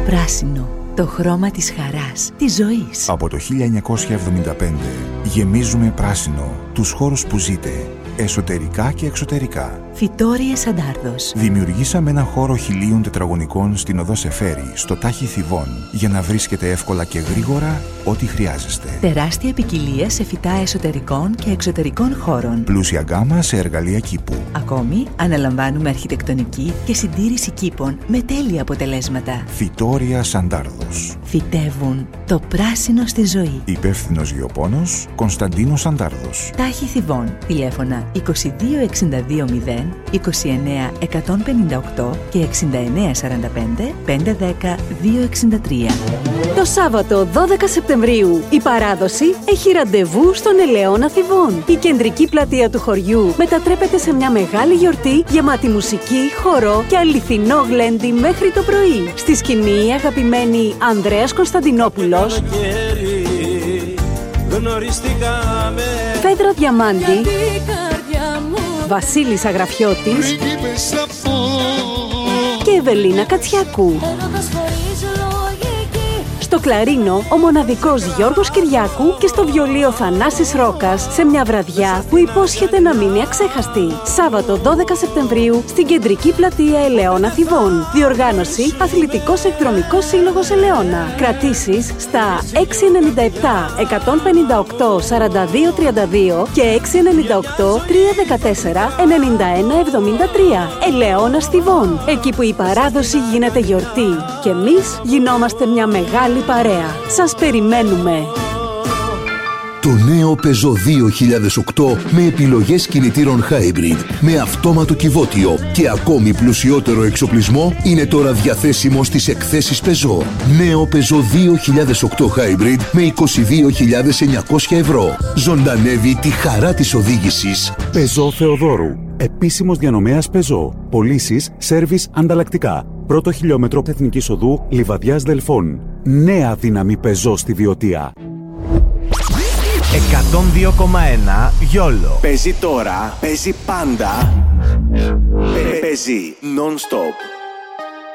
Πράσινο. Το χρώμα της χαράς, της ζωής. Από το 1975 γεμίζουμε πράσινο τους χώρους που ζείτε, εσωτερικά και εξωτερικά. Φυτόριες Αντάρδος. Δημιουργήσαμε ένα χώρο 1000 τετραγωνικών στην οδό Σεφέρη, στο Τάχι Θηβών, για να βρίσκετε εύκολα και γρήγορα ό,τι χρειάζεστε. Τεράστια ποικιλία σε φυτά εσωτερικών και εξωτερικών χώρων. Πλούσια γκάμα σε εργαλεία κήπου. Ακόμη, αναλαμβάνουμε αρχιτεκτονική και συντήρηση κήπων με τέλεια αποτελέσματα. Φυτόρια Αντάρδος. Φυτεύουν το πράσινο στη ζωή. Υπεύθυνος γεωπόνος Κωνσταντίνος Αντάρδος. Τάχι Θηβών. Τηλέφωνα 22220 29 158 και 6945 510 263. Το Σάββατο 12 Σεπτεμβρίου η παράδοση έχει ραντεβού στον Ελαιώνα Θηβών. Η κεντρική πλατεία του χωριού μετατρέπεται σε μια μεγάλη γιορτή γεμάτη μουσική, χορό και αληθινό γλέντι μέχρι το πρωί. Στη σκηνή η αγαπημένη Ανδρέας Κωνσταντινόπουλος, Πέτρο Διαμάντη, Βασίλης Αγραφιώτης και Ευελίνα Κατσιάκου. Στο κλαρίνο ο μοναδικός Γιώργος Κυριάκου και στο βιολί ο Θανάσης Ρόκας, σε μια βραδιά που υπόσχεται να μείνει αξέχαστη. Σάββατο 12 Σεπτεμβρίου στην κεντρική πλατεία Ελαιώνα Θηβών. Διοργάνωση Αθλητικός Εκδρομικός Σύλλογος Ελαιώνα. Κρατήσεις στα 697 158 42 32 και 698 314 91 73. Ελαιώνας Θηβών. Εκεί που η παράδοση γίνεται γιορτή και εμείς γινόμαστε μια μεγάλη παρέα. Σας περιμένουμε. Το νέο Peugeot 2008 με επιλογές κινητήρων hybrid, με αυτόματο κυβότιο και ακόμη πλουσιότερο εξοπλισμό είναι τώρα διαθέσιμο στις εκθέσεις Peugeot. Νέο Peugeot 2008 hybrid με 22.900 ευρώ. Ζωντανεύει τη χαρά της οδήγησης. Peugeot Θεοδόρου. Επίσημος διανομέας Peugeot. Πωλήσεις, σέρβις, ανταλλακτικά. Πρώτο χιλιόμετρο Εθνικής Οδού Λιβαδιάς Δελφών. Νέα δύναμη Peugeot στη Βιωτία. 102,1 Γιόλο. Παίζει τώρα, παίζει πάντα. Παίζει non-stop.